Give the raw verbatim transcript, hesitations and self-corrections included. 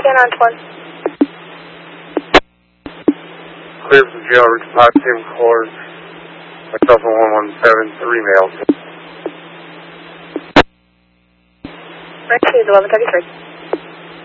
Canine one. Clear from jail, Rich Pot, Tim Court. Myself on one one seven three mail. Right, eleven thirty-three.